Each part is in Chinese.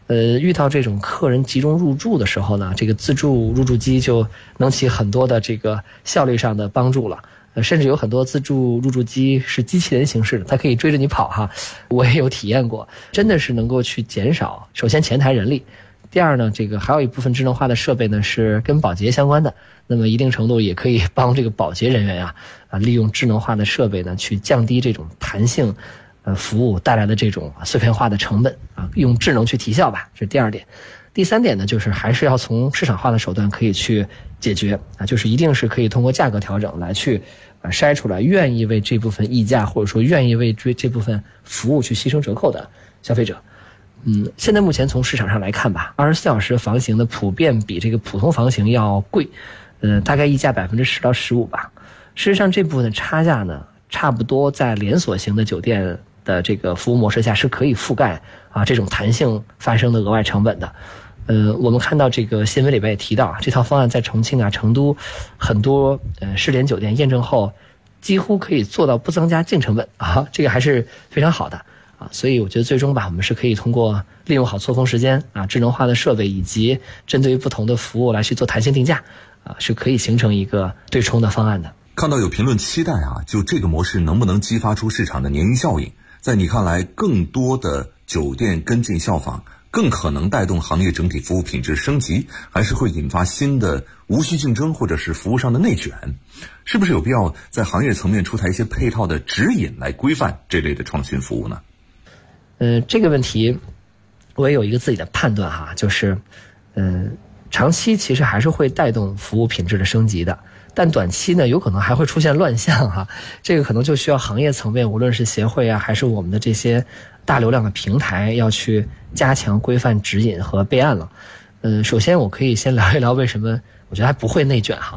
遇到这种客人集中入住的时候呢，这个自助入住机就能起很多的这个效率上的帮助了。甚至有很多自助入住机是机器人形式的，它可以追着你跑哈。我也有体验过，真的是能够去减少首先前台人力，第二呢，这个还有一部分智能化的设备呢是跟保洁相关的，那么一定程度也可以帮这个保洁人员利用智能化的设备呢去降低这种弹性服务带来的这种碎片化的成本用智能去提效吧，这是第二点。第三点呢，就是还是要从市场化的手段可以去解决就是一定是可以通过价格调整来去筛出来愿意为这部分溢价或者说愿意为这部分服务去牺牲折扣的消费者。现在目前从市场上来看吧，24小时房型的普遍比这个普通房型要贵，大概溢价10%到15%吧。事实上这部分的差价呢，差不多在连锁型的酒店的这个服务模式下是可以覆盖这种弹性发生的额外成本的。我们看到这个新闻里边也提到这套方案在重庆成都很多失联酒店验证后几乎可以做到不增加净成本这个还是非常好的所以我觉得最终吧，我们是可以通过利用好错峰时间智能化的设备以及针对于不同的服务来去做弹性定价是可以形成一个对冲的方案的。 看到有评论期待就这个模式能不能激发出市场的鲶鱼效应，在你看来更多的酒店跟进效仿更可能带动行业整体服务品质升级，还是会引发新的无序竞争或者是服务上的内卷？是不是有必要在行业层面出台一些配套的指引来规范这类的创新服务呢？ 这个问题我也有一个自己的判断就是长期其实还是会带动服务品质的升级的，但短期呢有可能还会出现乱象这个可能就需要行业层面无论是协会还是我们的这些大流量的平台要去加强规范指引和备案了。首先我可以先聊一聊为什么我觉得还不会内卷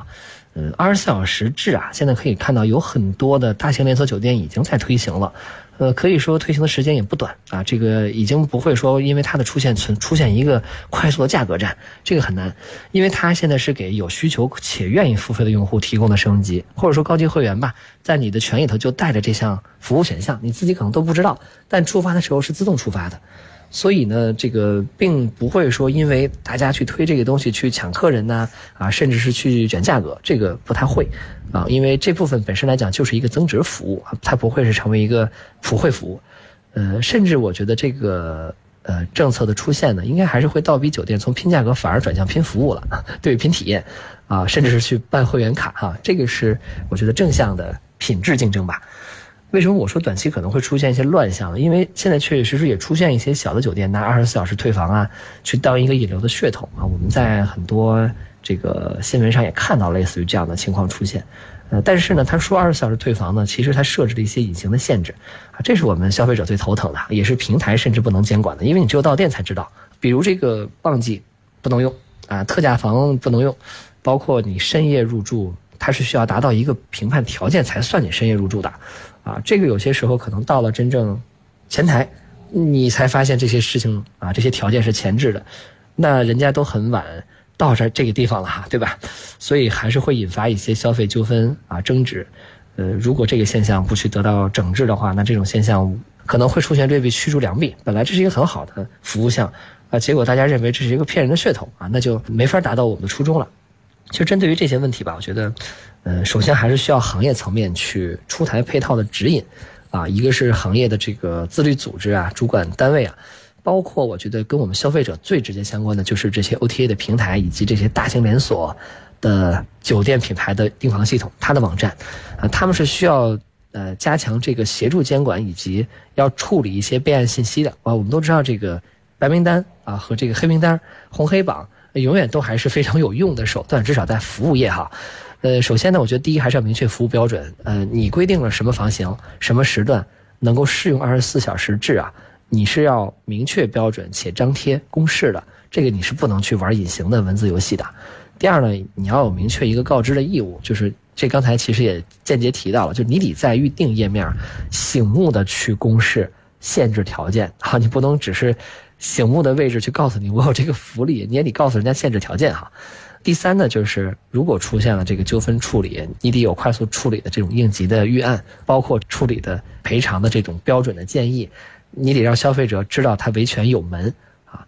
24小时制现在可以看到有很多的大型连锁酒店已经在推行了，可以说推行的时间也不短这个已经不会说因为它的出现一个快速的价格战，这个很难，因为它现在是给有需求且愿意付费的用户提供的升级，或者说高级会员吧，在你的权益里头就带着这项服务选项，你自己可能都不知道，但出发的时候是自动出发的。所以呢，这个并不会说因为大家去推这个东西去抢客人甚至是去卷价格，这个不太会因为这部分本身来讲就是一个增值服务它不会是成为一个普惠服务。甚至我觉得这个政策的出现呢，应该还是会倒逼酒店从拼价格反而转向拼服务了，对，拼体验甚至是去办会员卡这个是我觉得正向的品质竞争吧。为什么我说短期可能会出现一些乱象呢？因为现在确确实实也出现一些小的酒店拿24小时退房去当一个引流的噱头我们在很多这个新闻上也看到类似于这样的情况出现。但是呢，他说24小时退房呢，其实他设置了一些隐形的限制这是我们消费者最头疼的，也是平台甚至不能监管的，因为你只有到店才知道。比如这个旺季不能用特价房不能用，包括你深夜入住，它是需要达到一个评判条件才算你深夜入住的这个有些时候可能到了真正前台，你才发现这些事情这些条件是前置的，那人家都很晚到这个地方了对吧？所以还是会引发一些消费纠纷争执。如果这个现象不去得到整治的话，那这种现象可能会出现劣币驱逐良币。本来这是一个很好的服务项结果大家认为这是一个骗人的噱头那就没法达到我们的初衷了。其实针对于这些问题吧，我觉得首先还是需要行业层面去出台配套的指引一个是行业的这个自律组织主管单位包括我觉得跟我们消费者最直接相关的就是这些 OTA 的平台以及这些大型连锁的酒店品牌的订房系统，它的网站他们是需要加强这个协助监管以及要处理一些备案信息的我们都知道这个白名单和这个黑名单红黑榜永远都还是非常有用的手段，至少在服务业首先呢，我觉得第一还是要明确服务标准。你规定了什么房型、什么时段能够适用24小时制你是要明确标准且张贴公示的，这个你是不能去玩隐形的文字游戏的。第二呢，你要有明确一个告知的义务，就是这刚才其实也间接提到了，就是你得在预定页面醒目的去公示限制条件你不能只是醒目的位置去告诉你我有这个福利，你也得告诉人家限制条件第三呢，就是如果出现了这个纠纷处理，你得有快速处理的这种应急的预案，包括处理的赔偿的这种标准的建议，你得让消费者知道他维权有门